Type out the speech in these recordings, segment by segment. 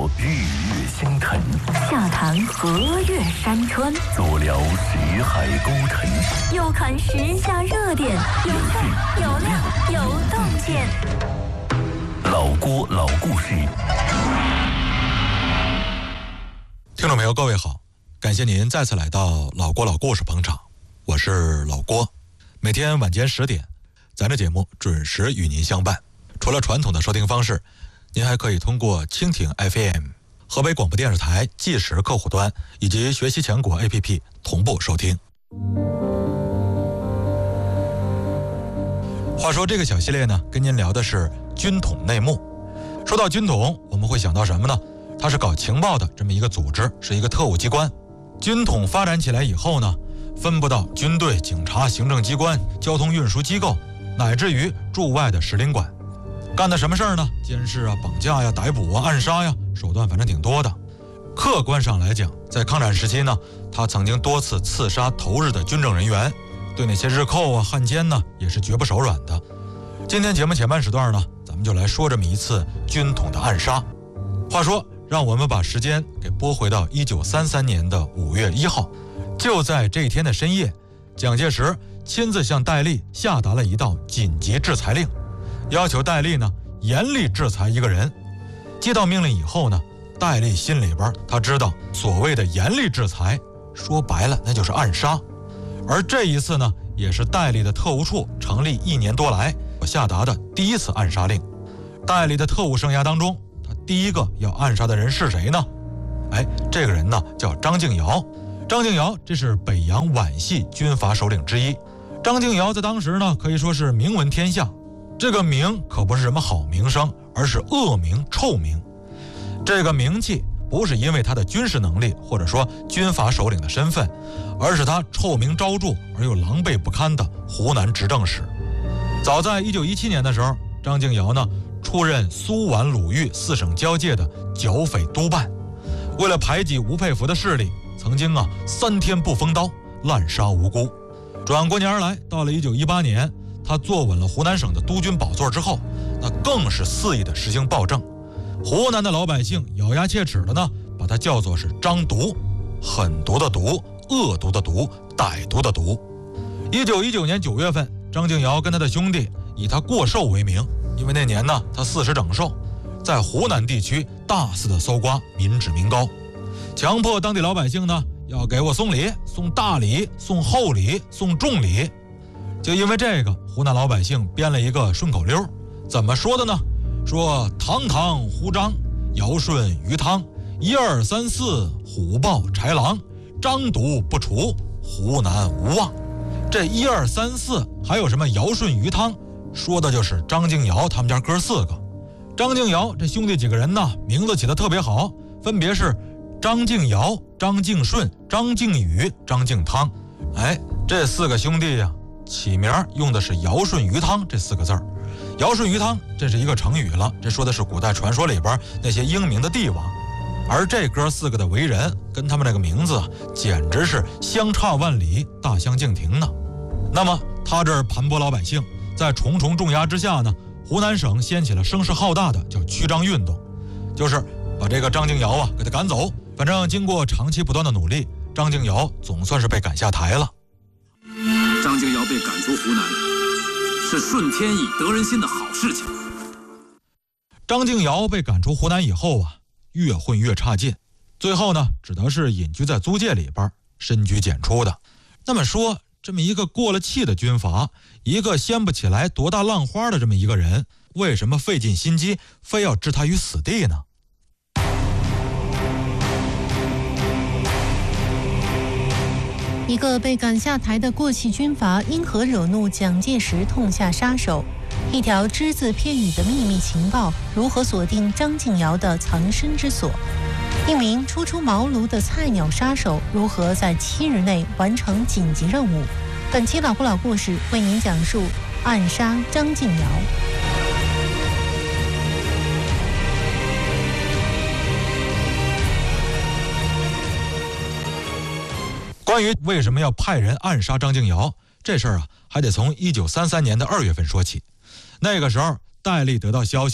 日月星辰， 下谈河岳山川， 左聊识海孤城， 右看时下热点，有趣有料有洞见。 老郭老故事。 听众朋友，各位好，感谢您再次来到老郭老故事捧场，我是老郭。每天晚间10点，咱这节目准时与您相伴。除了传统的收听方式，您还可以通过蜻蜓 FM、河北广播电视台即时客户端以及学习强国 APP 同步收听。话说这个小系列呢，跟您聊的是军统内幕。说到军统，我们会想到什么呢？它是搞情报的这么一个组织，是一个特务机关。军统发展起来以后呢，分布到军队、警察、行政机关、交通运输机构，乃至于驻外的使领馆。干的什么事儿呢？监视啊、绑架呀、逮捕啊、暗杀呀，手段反正挺多的。客观上来讲，在抗战时期呢，他曾经多次刺杀投日的军政人员，对那些日寇啊、汉奸呢，也是绝不手软的。今天节目前半时段呢，咱们就来说这么一次军统的暗杀。话说，让我们把时间给拨回到1933年的5月1号，就在这一天的深夜，蒋介石亲自向戴笠下达了一道紧急制裁令，要求戴笠呢严厉制裁一个人。接到命令以后呢，戴笠心里边他知道，所谓的严厉制裁，说白了那就是暗杀。而这一次呢，也是戴笠的特务处成立1年多来下达的第一次暗杀令。戴笠的特务生涯当中，他第一个要暗杀的人是谁呢？这个人呢叫张敬尧。张敬尧这是北洋皖系军阀首领之一。张敬尧在当时呢可以说是名闻天下，这个名可不是什么好名声，而是恶名、臭名。这个名气不是因为他的军事能力或者说军阀首领的身份，而是他臭名昭著而又狼狈不堪的湖南执政史。早在1917年的时候，张敬尧呢出任苏皖鲁豫4省交界的剿匪督办，为了排挤吴佩孚的势力，曾经3天不封刀，滥杀无辜。转过年而来，到了1918年，他坐稳了湖南省的督军宝座之后，那更是肆意的实行暴政。湖南的老百姓咬牙切齿的呢，把他叫做是张毒，狠毒的毒，恶毒的毒，歹毒的毒。1919年9月份，张敬尧跟他的兄弟以他过寿为名，因为那年呢他40整寿，在湖南地区大肆的搜刮民脂民膏，强迫当地老百姓呢要给我送礼，送大礼，送厚礼，送重礼。就因为这个，湖南老百姓编了一个顺口溜，怎么说的呢？说堂堂胡张，尧舜鱼汤，1、2、3、4虎豹豺狼，张毒不除，湖南无望。这1、2、3、4还有什么尧舜鱼汤，说的就是张敬尧他们家哥4个。张敬尧这兄弟几个人呢，名字起得特别好，分别是张敬尧、张敬顺、张敬宇、张敬汤。这4个兄弟呀，起名用的是尧舜鱼汤这4个字儿。尧舜鱼汤这是一个成语了，这说的是古代传说里边那些英明的帝王。而这哥4个的为人跟他们那个名字简直是相差万里，大相径庭呢。那么他这儿盘剥老百姓，在重重重压之下呢，湖南省掀起了声势浩大的叫驱张运动，就是把这个张敬尧给他赶走。反正经过长期不断的努力，张敬尧总算是被赶下台了。 张敬尧被赶出湖南，是顺天意得人心的好事情。 张敬尧被赶出湖南以后越混越差劲，最后呢只得是隐居在租界里边，深居简出的。那么说，这么一个过了气的军阀，一个掀不起来多大浪花的这么一个人，为什么费尽心机非要置他于死地呢？ 一个被赶下台的过气军阀因何惹怒蒋介石痛下杀手？一条只字片语的秘密情报如何锁定张敬尧的藏身之所？一名初出茅庐的菜鸟杀手如何在7日内完成紧急任务？本期老不老故事为您讲述暗杀张敬尧。 关于为什么要派人暗杀张敬尧这事儿还得从1933年的2月份说起。那个时候戴笠得到消息了，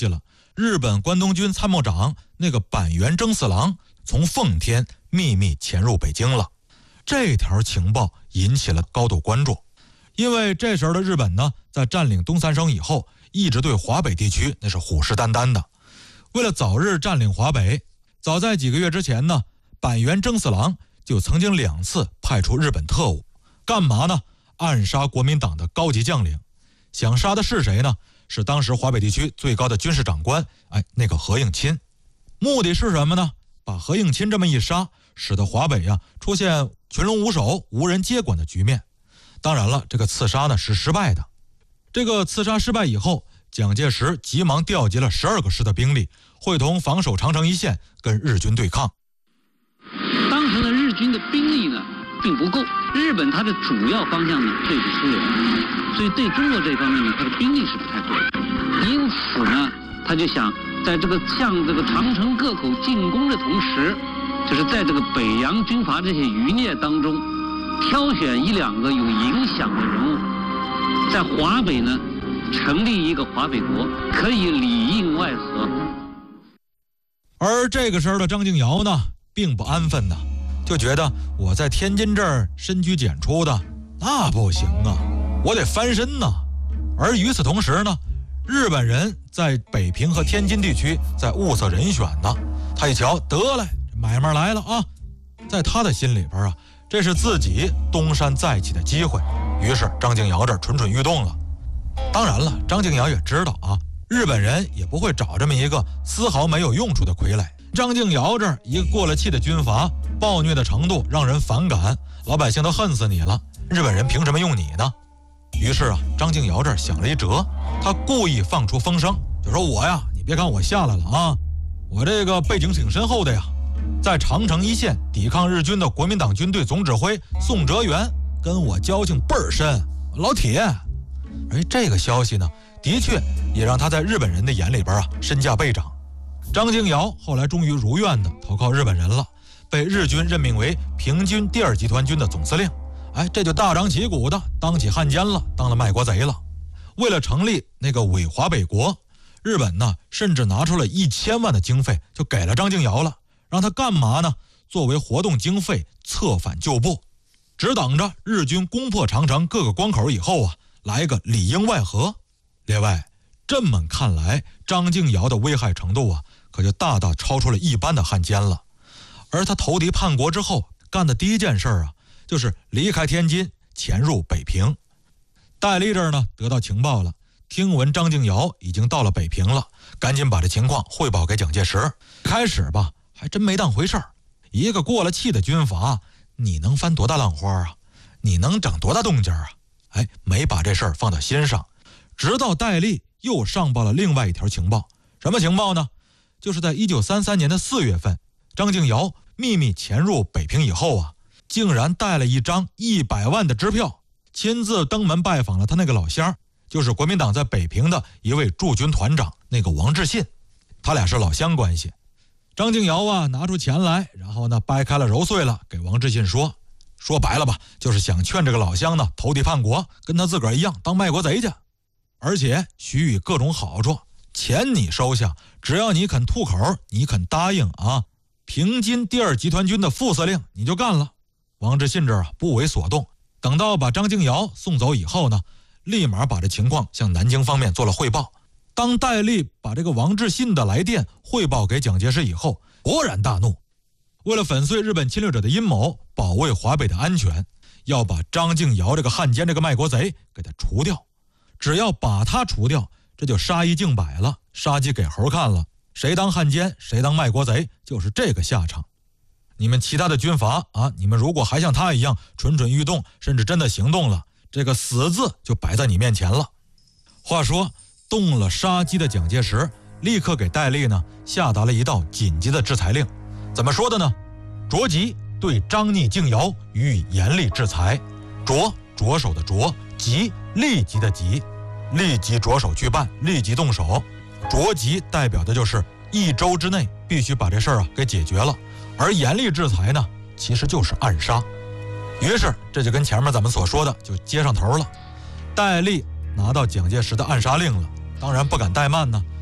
日本关东军参谋长那个板垣征四郎从奉天秘密潜入北京了。这条情报引起了高度关注，因为这时候的日本呢，在占领东三省以后，一直对华北地区那是虎视眈眈的。为了早日占领华北，早在几个月之前呢，板垣征四郎就曾经2次派出日本特务，干嘛呢？暗杀国民党的高级将领。想杀的是谁呢？是当时华北地区最高的军事长官，那个何应钦。目的是什么呢？把何应钦这么一杀，使得华北出现群龙无首、无人接管的局面。当然了，这个刺杀呢是失败的。这个刺杀失败以后，蒋介石急忙调集了12个师的兵力，会同防守长城一线，跟日军对抗。 当时的日军的兵力呢并不够，日本它的主要方向呢对付苏联，所以对中国这方面呢，它的兵力是不太够的。因此呢，他就想在这个向这个长城各口进攻的同时，就是在这个北洋军阀这些余孽当中，挑选1、2个有影响的人物，在华北呢成立一个华北国，可以里应外合。 而这个时候的张敬尧呢，并不安分呢，就觉得我在天津这儿深居简出的，那不行啊，我得翻身呐。而与此同时呢，日本人在北平和天津地区在物色人选呢。他一瞧，得嘞，买卖来了啊！在他的心里边这是自己东山再起的机会。于是张敬尧这儿蠢蠢欲动了。当然了，张敬尧也知道日本人也不会找这么一个丝毫没有用处的傀儡。张敬尧这儿一个过了气的军阀，暴虐的程度让人反感，老百姓都恨死你了，日本人凭什么用你呢？于是张敬尧这儿想了一辙，他故意放出风声，就说我你别看我下来了我这个背景挺深厚的呀，在长城一线抵抗日军的国民党军队总指挥宋哲元跟我交情倍儿深，老铁。这个消息呢，的确也让他在日本人的眼里边身价倍涨。张敬尧后来终于如愿的投靠日本人了，被日军任命为平津第2集团军的总司令。这就大张旗鼓的当起汉奸了，当了卖国贼了。为了成立那个伪华北国，日本呢甚至拿出了1000万的经费就给了张敬尧了，让他干嘛呢？作为活动经费策反旧部，只等着日军攻破长城各个关口以后来个里应外合。列位，这么看来，张敬尧的危害程度可就大大超出了一般的汉奸了。而他投敌叛国之后干的第一件事就是离开天津，潜入北平。戴笠这儿呢得到情报了，听闻张敬尧已经到了北平了，赶紧把这情况汇报给蒋介石。开始还真没当回事儿，一个过了气的军阀，你能翻多大浪花你能整多大动静没把这事儿放到心上。直到戴笠又上报了另外一条情报，什么情报呢？就是在1933年的4月份，张敬尧秘密潜入北平以后竟然带了一张100万的支票，亲自登门拜访了他那个老乡，就是国民党在北平的一位驻军团长，那个王志信。他俩是老乡关系。张敬尧拿出钱来，然后呢掰开了揉碎了给王志信说白了就是想劝这个老乡呢投敌叛国，跟他自个儿一样当卖国贼去，而且许以各种好处，钱你收下，只要你肯吐口，你肯答应平津第2集团军的副司令你就干了。王志信这儿不为所动，等到把张敬尧送走以后呢，立马把这情况向南京方面做了汇报。当戴笠把这个王志信的来电汇报给蒋介石以后，勃然大怒，为了粉碎日本侵略者的阴谋，保卫华北的安全，要把张敬尧这个汉奸，这个卖国贼给他除掉。只要把他除掉，这就杀一儆百了，杀鸡给猴看了，谁当汉奸谁当卖国贼，就是这个下场。你们其他的军阀你们如果还像他一样蠢蠢欲动，甚至真的行动了，这个死字就摆在你面前了。话说动了杀机的蒋介石立刻给戴笠呢下达了一道紧急的制裁令。怎么说的呢？着即对张逆敬尧予以严厉制裁。着手的着，即立即的即，立即着手去办，立即动手。着即代表的就是1周之内必须把这事儿给解决了，而严厉制裁呢其实就是暗杀。于是这就跟前面咱们所说的就接上头了。戴笠拿到蒋介石的暗杀令了，当然不敢怠慢呢，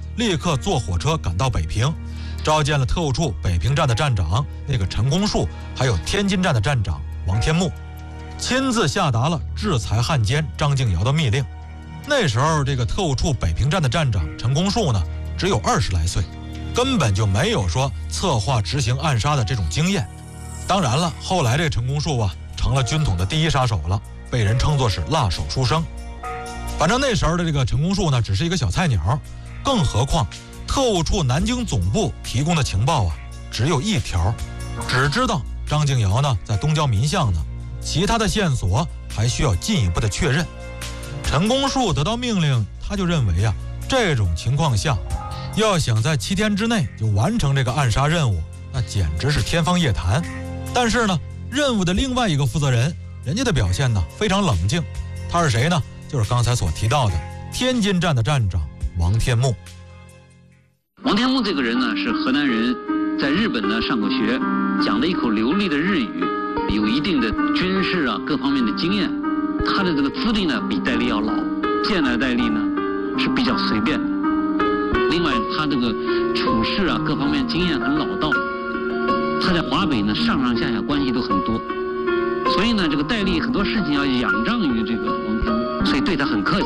立刻坐火车赶到北平，召见了特务处北平站的站长那个陈公树，还有天津站的站长王天木，亲自下达了制裁汉奸张敬尧的密令。那时候这个特务处北平站的站长陈公树呢，只有20来岁，根本就没有说策划执行暗杀的这种经验。当然了，后来这个陈公树啊，成了军统的第一杀手了，被人称作是辣手书生。反正那时候的这个陈公树呢，只是一个小菜鸟，更何况特务处南京总部提供的情报啊，只有一条，只知道张敬尧呢在东郊民巷呢，其他的线索还需要进一步的确认。陈公树得到命令，他就认为啊，这种情况下，要想在7天之内就完成这个暗杀任务，那简直是天方夜谭。但是呢，任务的另外一个负责人，人家的表现呢非常冷静，他是谁呢？就是刚才所提到的天津站的站长王天木。 王天木这个人呢，是河南人，在日本呢上过学，讲了一口流利的日语，有一定的军事啊各方面的经验。他的这个资历呢比戴笠要老，见来戴笠呢是比较随便的。另外，他这个处事啊各方面经验很老道。他在华北呢上上下下关系都很多，所以呢这个戴笠很多事情要仰仗于这个王天木，所以对他很客气。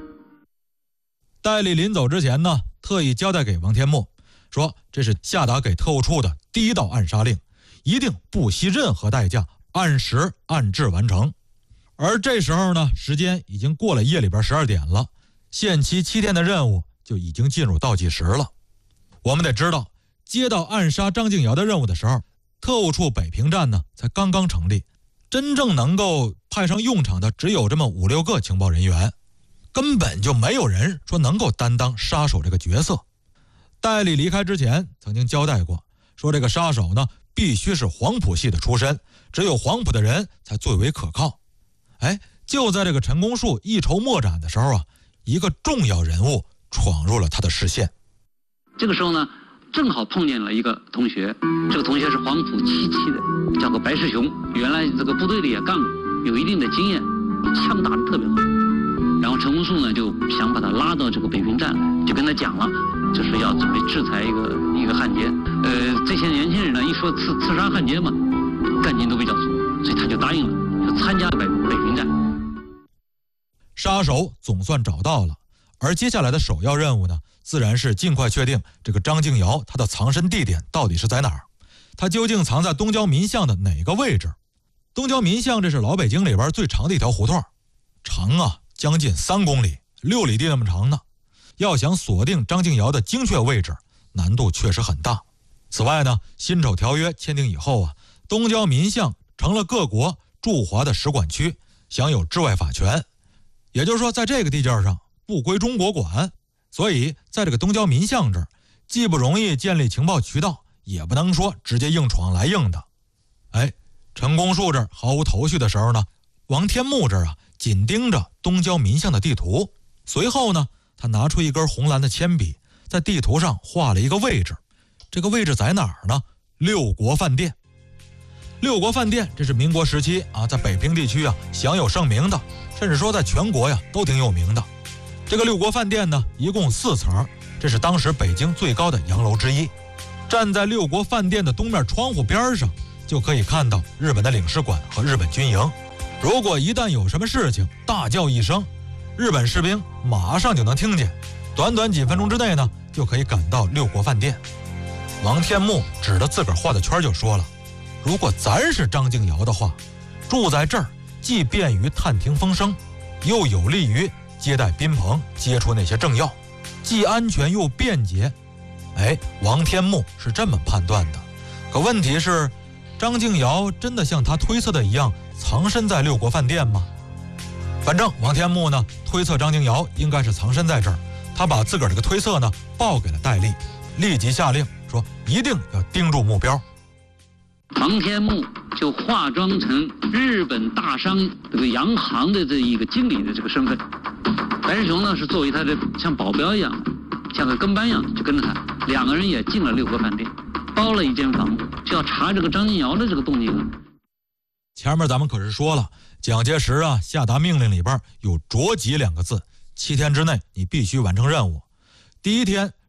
戴笠临走之前呢，特意交代给王天木说，这是下达给特务处的第一道暗杀令，一定不惜任何代价按时按质完成。而这时候呢，时间已经过了夜里边12点了，限期7天的任务就已经进入倒计时了。我们得知道，接到暗杀张敬尧的任务的时候，特务处北平站呢才刚刚成立，真正能够派上用场的只有这么5、6个情报人员，根本就没有人说能够担当杀手这个角色。戴笠离开之前曾经交代过，说这个杀手呢必须是黄埔系的出身，只有黄埔的人才最为可靠。就在这个陈公树一筹莫展的时候啊，一个重要人物闯入了他的视线。 这个时候呢，正好碰见了一个同学，这个同学是黄埔7期的，叫个白世雄，原来这个部队里也干过，有一定的经验，枪打得特别好。然后陈公树呢就想把他拉到这个北平站来，就跟他讲了，就是要准备制裁一个汉奸。这些年轻人呢一说刺杀汉奸嘛，干劲都比较足，所以他就答应了，就参加北平站。 杀手总算找到了，而接下来的首要任务呢，自然是尽快确定这个张敬尧他的藏身地点到底是在哪儿，他究竟藏在东郊民巷的哪个位置。东郊民巷这是老北京里边最长的一条胡同，长啊将近3公里，6里地那么长呢。要想锁定张敬尧的精确位置，难度确实很大。此外呢，辛丑条约签订以后啊，东郊民巷成了各国驻华的使馆区，享有治外法权。也就是说，在这个地界上不归中国管，所以在这个东郊民巷这儿，既不容易建立情报渠道，也不能说直接硬闯来硬的。陈公树这儿毫无头绪的时候呢，王天木这儿啊紧盯着东郊民巷的地图，随后呢，他拿出一根红蓝的铅笔，在地图上画了一个位置。这个位置在哪儿呢？六国饭店。六国饭店这是民国时期啊，在北平地区啊享有盛名的，甚至说在全国呀都挺有名的。这个六国饭店呢，一共4层，这是当时北京最高的洋楼之一。站在六国饭店的东面窗户边上，就可以看到日本的领事馆和日本军营。如果一旦有什么事情，大叫一声，日本士兵马上就能听见，短短几分钟之内呢，就可以赶到六国饭店。王天木指着自个儿画的圈就说了，如果咱是张敬尧的话，住在这儿既便于探听风声，又有利于接待宾朋，接触那些政要，既安全又便捷。王天木是这么判断的。可问题是，张敬尧真的像他推测的一样藏身在六国饭店吗？反正王天木呢推测张敬尧应该是藏身在这儿，他把自个儿这个推测呢报给了戴笠，立即下令说一定要盯住目标。 王天木就化妆成日本大商这个洋行的这一个经理的这个身份，白世雄呢是作为他的像保镖一样，像个跟班一样，就跟着他，2个人也进了六国饭店，包了一间房，就要查这个张敬尧的这个动静。 前面咱们可是说了，蒋介石啊下达命令里边有着急2个字，7天之内你必须完成任务。第一天，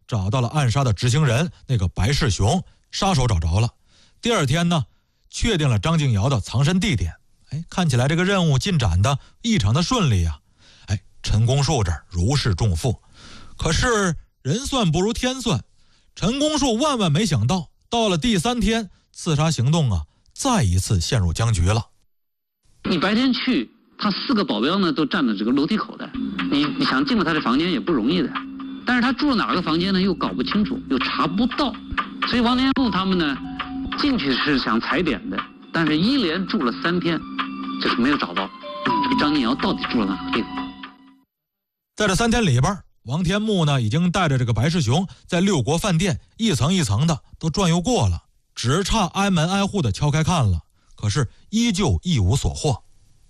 找到了暗杀的执行人那个白世雄，杀手找着了。第二天呢，确定了张敬尧的藏身地点。看起来这个任务进展的异常的顺利啊！陈公树这儿如释重负。可是人算不如天算，陈公树万万没想到，到了第3天，刺杀行动啊，再一次陷入僵局了。 你白天去，他4个保镖呢都站在这个楼梯口的，你想进入他的房间也不容易的。但是他住了哪个房间呢，又搞不清楚，又查不到，所以王天木他们呢进去是想踩点的，但是一连住了3天，就是没有找到这个张敬尧到底住了哪个地方。 在这3天里边，王天木呢已经带着这个白世雄在6国饭店一层一层的都转悠过了，只差挨门挨户的敲开看了，可是依旧一无所获。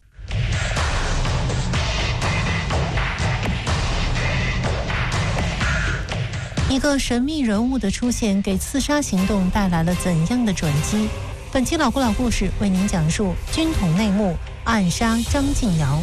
一个神秘人物的出现，给刺杀行动带来了怎样的转机？本期老故事为您讲述军统内幕，暗杀张敬尧。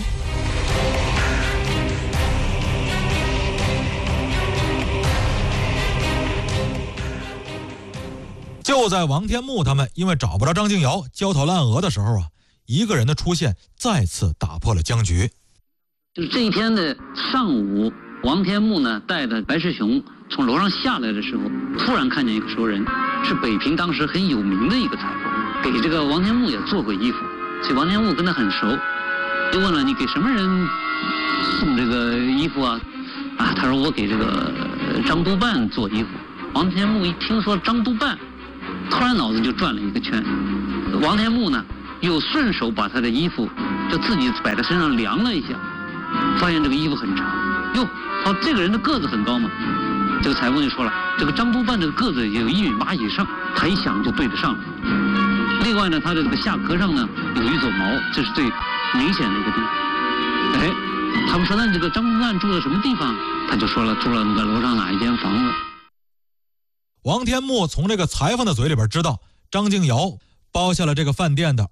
就在王天木他们因为找不着张敬尧焦头烂额的时候啊，一个人的出现再次打破了僵局。 就是这一天的上午，王天木呢带着白世雄从楼上下来的时候，突然看见一个熟人，是北平当时很有名的一个裁缝，给这个王天木也做过衣服，所以王天木跟他很熟，就问了你给什么人送这个衣服啊？他说我给这个张督办做衣服。王天木一听说张督办，突然脑子就转了一个圈。王天木呢又顺手把他的衣服就自己摆在身上量了一下，发现这个衣服很长。哟，这个人的个子很高嘛。这个裁缝就说了，这个张督办这个个子也有1.8米以上，他一想就对得上了。另外呢，他的这个下颌上呢有一撮毛，这是最明显的一个地方。他们说那这个张督办住了什么地方？他就说了住了那个楼上哪一间房子。 王天木从这个裁缝的嘴里边知道，张敬尧包下了这个饭店的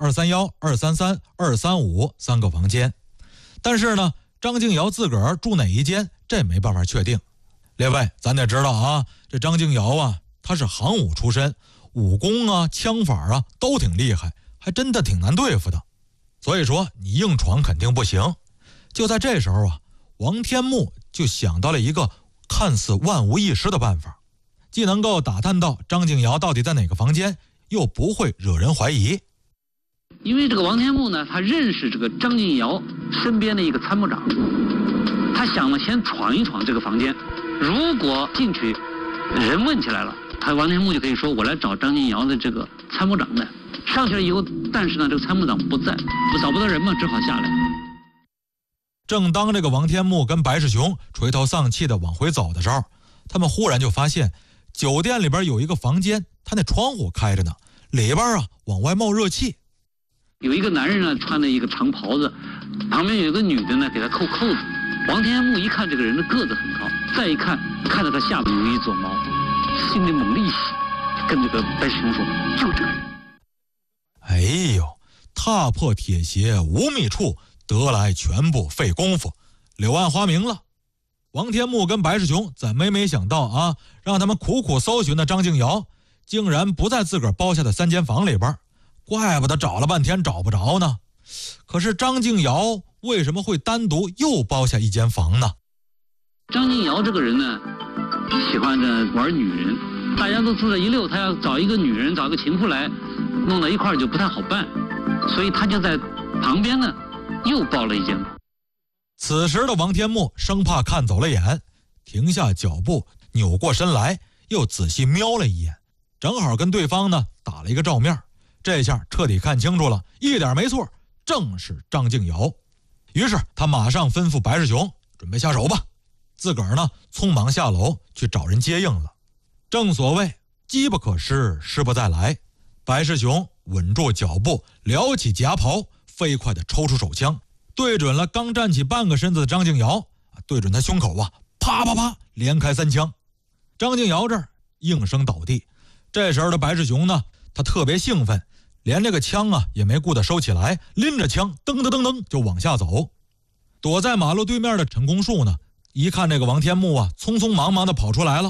231、233、235 3个房间，但是呢，张敬尧自个儿住哪一间，这没办法确定。列位，咱得知道啊，这张敬尧啊，他是行武出身，武功啊、枪法啊都挺厉害，还真的挺难对付的。所以说，你硬闯肯定不行。就在这时候啊，王天木就想到了一个看似万无一失的办法，既能够打探到张敬尧到底在哪个房间，又不会惹人怀疑。 因为这个王天木呢，他认识这个张敬尧身边的一个参谋长，他想呢先闯一闯这个房间，如果进去人问起来了，王天木就可以说我来找张敬尧的这个参谋长的。上去了以后，但是呢这个参谋长不在，找不到人嘛，只好下来。 正当这个王天木跟白世雄垂头丧气的往回走的时候，他们忽然就发现酒店里边有一个房间，他那窗户开着呢，里边啊往外冒热气。 有一个男人呢穿了一个长袍子，旁边有一个女的呢给他扣扣子。王天木一看这个人的个子很高，再一看看到他下巴有一撮毛，心里猛地一喜，跟这个白世雄说就这个人。 哎呦，踏破铁鞋无觅处，得来全不费功夫，柳暗花明了。王天木跟白世雄怎么也没想到啊，让他们苦苦搜寻的张敬尧竟然不在自个儿包下的3间房里边，怪不得找了半天找不着呢。可是张敬尧为什么会单独又包下1间房呢？ 张敬尧这个人呢，喜欢着玩女人，大家都知道一溜他要找一个女人，找个情妇来弄到一块儿就不太好办，所以他就在旁边呢又包了1间。 此时的王天木生怕看走了眼，停下脚步，扭过身来，又仔细瞄了一眼，正好跟对方呢打了一个照面。这下彻底看清楚了，一点没错，正是张敬尧。于是他马上吩咐白世雄准备下手吧，自个儿呢匆忙下楼去找人接应了。正所谓机不可失，失不再来。白世雄稳住脚步，撩起夹袍，飞快地抽出手枪，对准了刚站起半个身子的张敬尧，对准他胸口啊，啪啪啪连开3枪。张敬尧这儿应声倒地。这时候的白世雄呢，他特别兴奋，连这个枪啊也没顾得收起来，拎着枪噔噔噔噔就往下走。躲在马路对面的陈公树呢，一看这个王天木啊匆匆忙忙的跑出来了，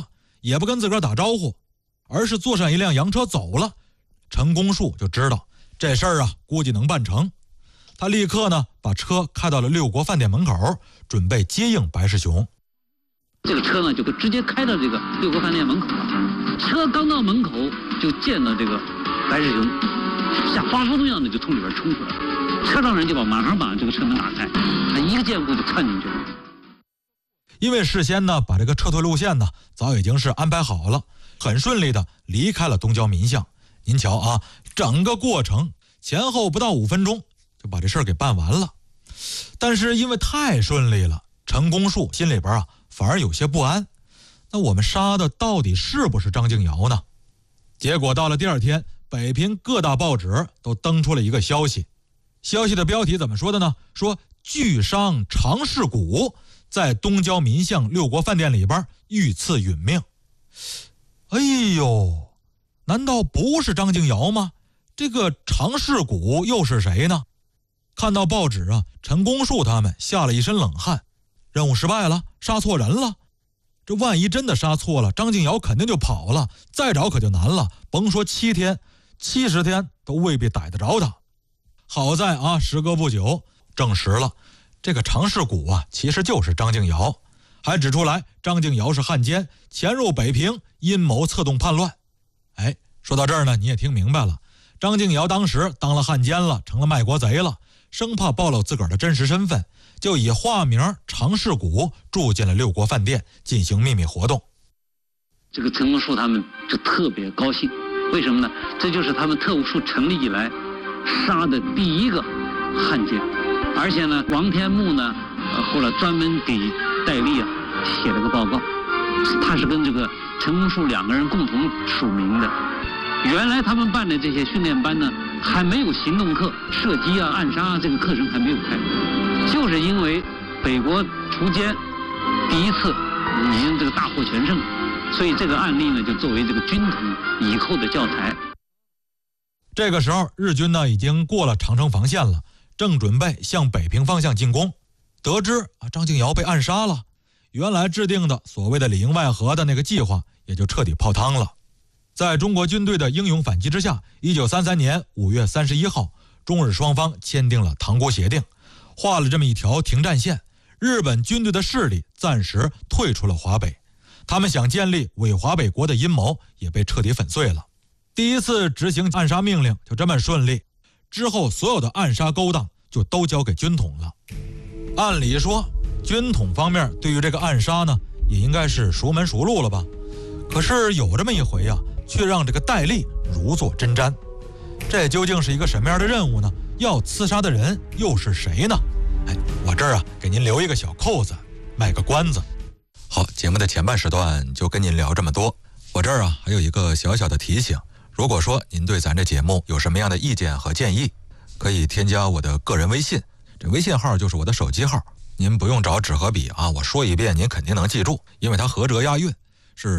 也不跟自个儿打招呼，而是坐上一辆洋车走了。陈公树就知道这事儿啊，估计能办成。他立刻呢把车开到了六国饭店门口，准备接应白世雄。 这个车呢就直接开到这个六国饭店门口了。车刚到门口就见到这个白世雄，像发疯一样的就从里边冲出来了。车上人就马上把这个车门打开，他一个箭步就窜进去了。 因为事先呢把这个撤退路线呢早已经是安排好了，很顺利的离开了东郊民巷。您瞧啊，整个过程前后不到5分钟就把这事儿给办完了。但是因为太顺利了，陈公树心里边啊反而有些不安。那我们杀的到底是不是张敬尧呢？结果到了第二天，北平各大报纸都登出了一个消息。消息的标题怎么说的呢？说巨商常世谷在东郊民巷六国饭店里边遇刺殒命。哎呦，难道不是张敬尧吗？这个常世谷又是谁呢？看到报纸啊，陈公树他们吓了一身冷汗。任务失败了，杀错人了。这万一真的杀错了，张敬尧肯定就跑了，再找可就难了，甭说7天，70天都未必逮得着他。好在啊，时隔不久证实了这个常世谷啊其实就是张敬尧，还指出来张敬尧是汉奸，潜入北平阴谋策动叛乱。哎，说到这儿呢，你也听明白了，张敬尧当时当了汉奸了，成了卖国贼了，生怕暴露自个儿的真实身份，就以化名常世谷住进了六国饭店进行秘密活动。 这个陈公树他们就特别高兴，为什么呢？这就是他们特务处成立以来杀的第一个汉奸。而且呢，王天木呢后来专门给戴笠啊写了个报告，他是跟这个陈公树2个人共同署名的。原来他们办的这些训练班呢还没有行动课，射击啊暗杀啊这个课程还没有开，就是因为北国锄奸第一次已经这个大获全胜，所以这个案例呢就作为这个军统以后的教材。 这个时候日军呢已经过了长城防线了，正准备向北平方向进攻。得知啊张敬尧被暗杀了，原来制定的所谓的里应外合的那个计划也就彻底泡汤了。在中国军队的英勇反击之下，1933年5月31号，中日双方签订了塘沽协定，画了这么一条停战线。日本军队的势力暂时退出了华北，他们想建立伪华北国的阴谋也被彻底粉碎了。第一次执行暗杀命令就这么顺利，之后所有的暗杀勾当就都交给军统了。按理说军统方面对于这个暗杀呢也应该是熟门熟路了吧，可是有这么一回啊，却让这个戴笠如坐针毡。这究竟是一个什么样的任务呢？要刺杀的人又是谁呢？哎，我这儿啊给您留一个小扣子，卖个关子。好，节目的前半时段就跟您聊这么多。我这儿啊还有一个小小的提醒，如果说您对咱这节目有什么样的意见和建议，可以添加我的个人微信，这微信号就是我的手机号，您不用找纸和笔啊，我说一遍您肯定能记住，因为它合辙押韵，是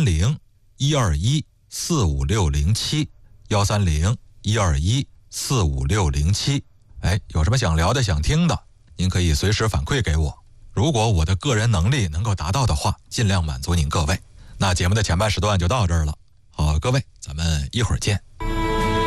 130-121-45607，130-121-45607。哎，有什么想聊的想听的，您可以随时反馈给我，如果我的个人能力能够达到的话，尽量满足您各位。那节目的前半时段就到这儿了，好，各位，咱们一会儿见。